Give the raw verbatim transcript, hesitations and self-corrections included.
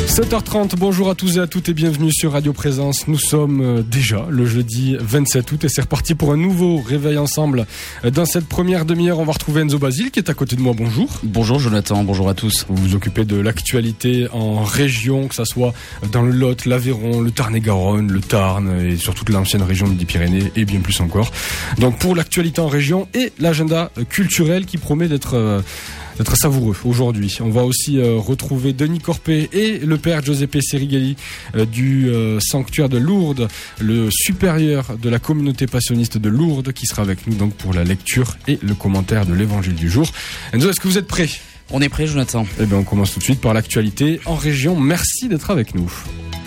sept heures trente, bonjour à tous et à toutes et bienvenue sur Radio Présence. Nous sommes déjà le jeudi vingt-sept août et c'est reparti pour un nouveau réveil ensemble. Dans cette première demi-heure, on va retrouver Enzo Basile qui est à côté de moi. Bonjour. Bonjour Jonathan, bonjour à tous. Vous vous occupez de l'actualité en région, que ça soit dans le Lot, l'Aveyron, le Tarn-et-Garonne, le Tarn et sur toute l'ancienne région des Pyrénées et bien plus encore. Donc pour l'actualité en région et l'agenda culturel qui promet d'être... Euh, d'être savoureux aujourd'hui. On va aussi euh, retrouver Denis Corpet et le père Giuseppe Serigali euh, du euh, sanctuaire de Lourdes, le supérieur de la communauté passionniste de Lourdes qui sera avec nous donc pour la lecture et le commentaire de l'évangile du jour. Enzo, est-ce que vous êtes prêts ? On est prêt Jonathan. Eh bien on commence tout de suite par l'actualité en région. Merci d'être avec nous.